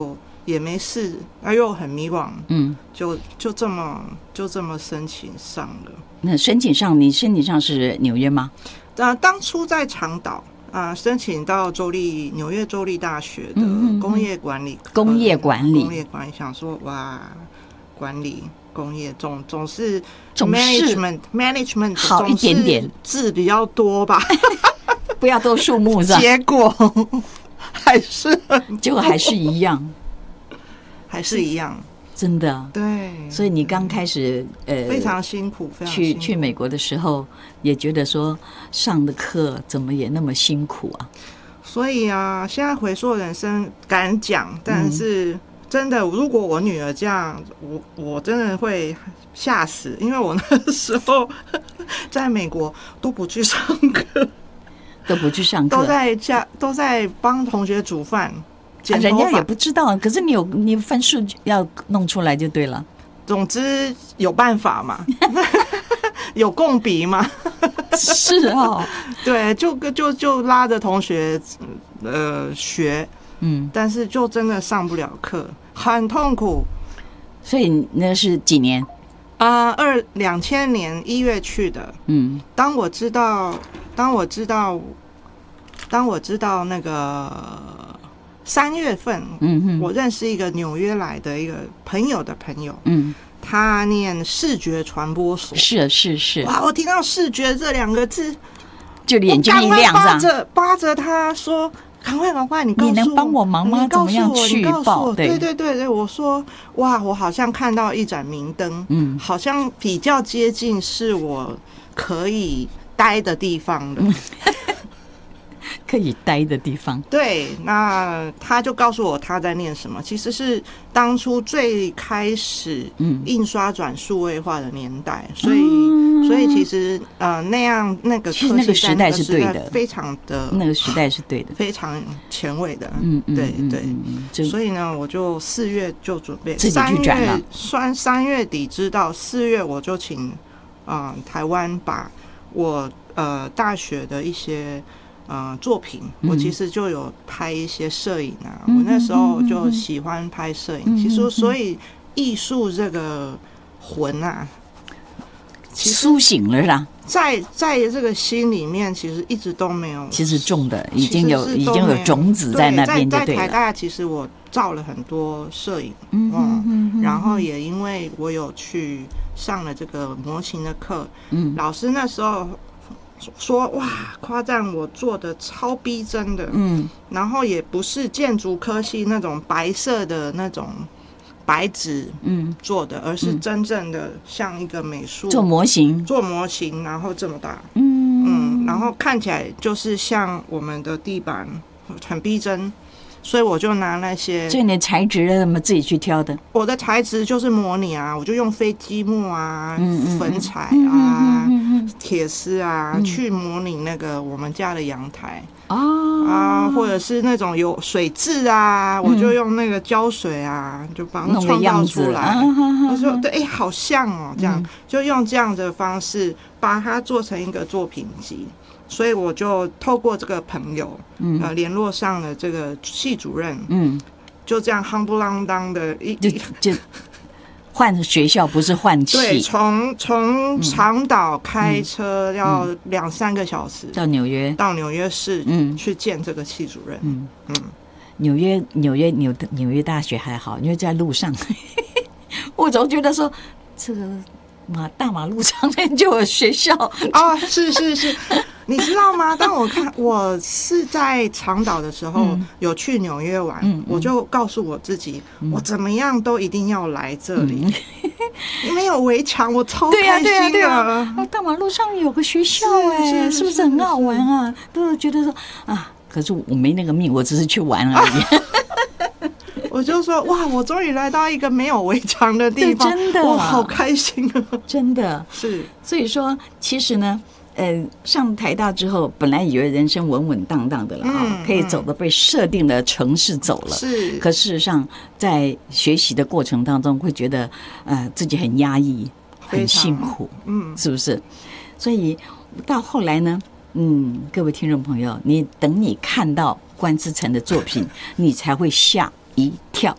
也没事，又很迷惘，就这么申请上了。 那你申请上是纽约吗？ 当初在长岛申请到纽约州立大学的工业管理，想说哇，管理工业总是 management 好一点点， 字比较多吧， 不要多数目上， 结果结果还是一样，真的。 对， 所以你刚开始非常辛苦， 去美国的时候，也觉得说上的课怎么也那么辛苦啊。 所以现在回溯人生敢讲，但是真的，如果我女儿这样，我真的会吓死，因为我那时候在美国都不去上课，都在帮同学煮饭。 人家也不知道，可是你分数要弄出来就对了。 总之有办法嘛，有共笔嘛。 是哦， 对，就拉着同学学，但是就真的上不了课，很痛苦。 所以那是几年 ？2000年1月去的。当我知道那个。3月份，我认识一个纽约来的一个朋友的朋友，他念视觉传播所， 是， 哇！我听到视觉这2个字， 就眼睛一亮， 扒着他说：“赶快，你能帮我忙吗？怎么样去报？” 对，我说：“哇，我好像看到一盏明灯，好像比较接近是我可以待的地方了。” 可以待的地方。 对，那他就告诉我他在念什么，其实是当初最开始印刷转数位化的年代，所以其实那个科技那个时代是对的， 非常的那个时代是对的， 非常前卫的。对，所以呢，我就4月就准备自己去转了。 3月底知道，4月我就请台湾把我大学的一些。作品，我其实就有拍一些摄影我那时候就喜欢拍摄影。其实，所以艺术这个魂其实苏醒了啦， 在这个心里面，其实一直都没有。 其实种的已经有种子在那边就对了。 在台大，其实我照了很多摄影，然后也因为我有去上了这个模型的课，老师那时候。说哇，夸赞我做的超逼真的，然后也不是建筑科系那种白色的那种白纸做的，而是真正的像一个美术做模型， 然后这么大，然后看起来就是像我们的地板，很逼真。所以我就拿那些， 所以你的材质怎么自己去挑的？ 我的材质就是模拟我就用飞机木粉彩铁丝去模拟那个我们家的阳台或者是那种有水渍我就用那个胶水就把它创造出来。我说对，好像这样就用这样的方式把它做成一个作品集。所以我就透过这个朋友，联络上了这个系主任，就这样夯不啷当的就换学校，不是换系。 对，从长岛开车要2-3个小时到纽约市，去见这个系主任。 纽约大学还好，因为在路上，我总觉得说这个大马路上面就有学校是。你知道吗？当我是在长岛的时候，有去纽约玩，我就告诉我自己，我怎么样都一定要来这里。没有围墙，我超开心的。 大马路上有个学校，是不是很好玩啊？都觉得说可是我没那个命，我只是去玩而已。 我就说哇，我终于来到一个没有围墙的地方， 真的， 我好开心真的是。 所以说，其实呢。上台大之后，本来以为人生稳稳当当的了可以走的被设定的城市走了。 是， 可事实上，在学习的过程当中，会觉得自己很压抑，很辛苦，是不是？所以到后来呢，各位听众朋友，等你看到关之晨的作品，你才会吓一跳。